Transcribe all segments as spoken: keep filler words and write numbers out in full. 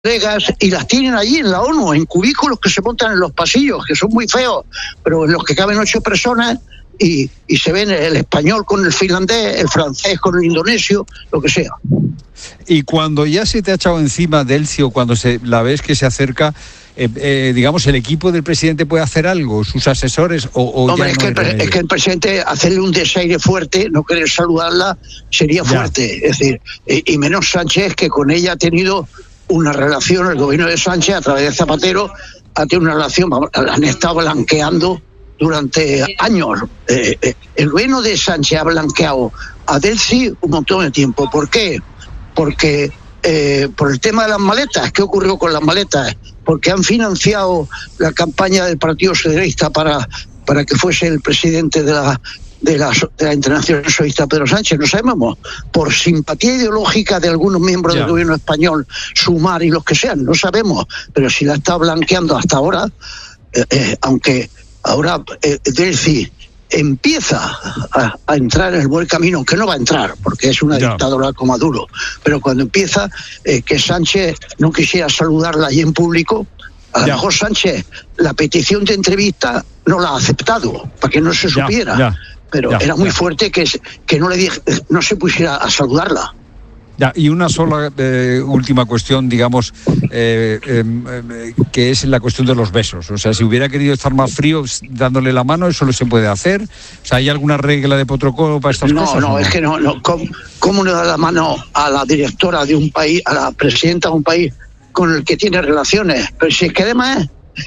y las tienen allí en la ONU, en cubículos que se montan en los pasillos, que son muy feos, pero en los que caben ocho personas y, y se ven el español con el finlandés, el francés con el indonesio, lo que sea. Y cuando ya se te ha echado encima Delcy, o cuando se, la ves que se acerca, eh, eh, digamos, ¿el equipo del presidente puede hacer algo? ¿Sus asesores? O, o Hombre, ya es, no que el, pre- es que el presidente, hacerle un desaire fuerte, no querer saludarla, sería fuerte. Ya. Es decir, y, y menos Sánchez, que con ella ha tenido una relación, el gobierno de Sánchez, a través de Zapatero, ha tenido una relación, han estado blanqueando durante años. Eh, eh, el gobierno de Sánchez ha blanqueado a Delcy un montón de tiempo. ¿Por qué? Porque eh, por el tema de las maletas. ¿Qué ocurrió con las maletas? Porque han financiado la campaña del Partido Socialista para, para que fuese el presidente de la, de la, de la Internacional Socialista Pedro Sánchez. No sabemos, por simpatía ideológica de algunos miembros yeah. del gobierno español, Sumar y los que sean, no sabemos, pero si la está blanqueando hasta ahora, eh, eh, aunque ahora eh, Delcy empieza a, a entrar en el buen camino, que no va a entrar porque es una yeah. dictadura como Maduro, pero cuando empieza eh, que Sánchez no quisiera saludarla allí en público, a lo yeah. mejor Sánchez la petición de entrevista no la ha aceptado para que no se supiera, yeah. Yeah. pero yeah. era muy yeah. fuerte que, que no le dije, no se pusiera a saludarla. Ya, y una sola eh, última cuestión, digamos, eh, eh, que es la cuestión de los besos. O sea, si hubiera querido estar más frío dándole la mano, ¿eso lo se puede hacer? O sea, ¿hay alguna regla de protocolo para estas no, cosas? No, no, es que no. no. ¿Cómo, ¿Cómo le da la mano a la directora de un país, a la presidenta de un país con el que tiene relaciones? Pero si es que además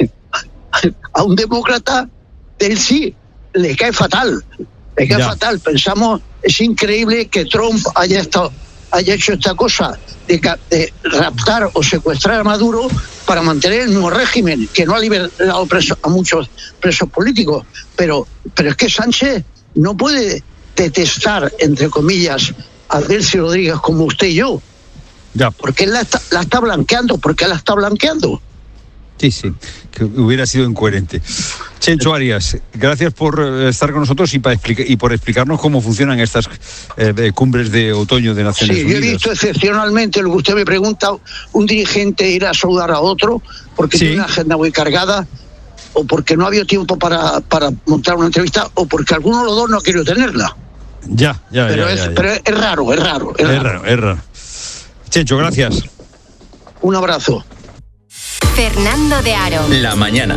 a un demócrata del sí le cae fatal. Le cae ya. fatal. Pensamos, es increíble que Trump haya estado... haya hecho esta cosa de, de raptar o secuestrar a Maduro para mantener el nuevo régimen, que no ha liberado preso, a muchos presos políticos. Pero, pero es que Sánchez no puede detestar, entre comillas, a Delcy Rodríguez como usted y yo. Ya. Porque él la está, la está blanqueando, porque él la está blanqueando. Sí, sí, que hubiera sido incoherente. Chencho Arias, gracias por estar con nosotros y, para explica- y por explicarnos cómo funcionan estas eh, cumbres de otoño de Naciones sí, Unidas. Sí, yo he visto excepcionalmente lo que usted me pregunta, un dirigente ir a saludar a otro porque sí. tiene una agenda muy cargada, o porque no ha habido tiempo para, para montar una entrevista, o porque alguno de los dos no ha querido tenerla. Ya, ya, pero ya, es, ya, ya. Pero es, es raro, es raro. Es, es raro. raro, es raro. Chencho, gracias. Un abrazo. Fernando de Aro. La mañana.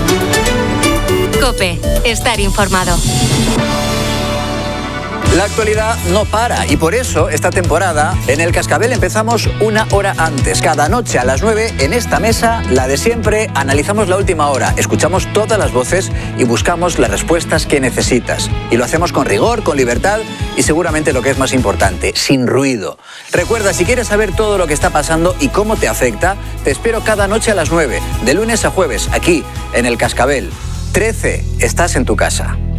COPE. Estar informado. La actualidad no para y por eso esta temporada en El Cascabel empezamos una hora antes. Cada noche a las nueve en esta mesa, la de siempre, analizamos la última hora, escuchamos todas las voces y buscamos las respuestas que necesitas. Y lo hacemos con rigor, con libertad y seguramente lo que es más importante, sin ruido. Recuerda, si quieres saber todo lo que está pasando y cómo te afecta, te espero cada noche a las nueve, de lunes a jueves, aquí en El Cascabel. trece, estás en tu casa.